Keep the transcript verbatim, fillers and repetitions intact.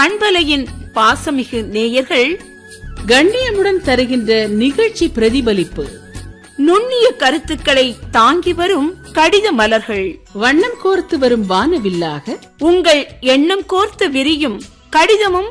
பண்பலையின் பாசமிகு நேயர்கள் கண்ணியமுடன் தருகின்ற நிகழ்ச்சி பிரதிபலிப்பு, நுண்ணிய கருத்துக்களை தாங்கி வரும் கடித மலர்கள், வண்ணம் கோர்த்து வரும் வானவில்லாக உங்கள் எண்ணம் கோர்த்து விரியும் கடிதமும்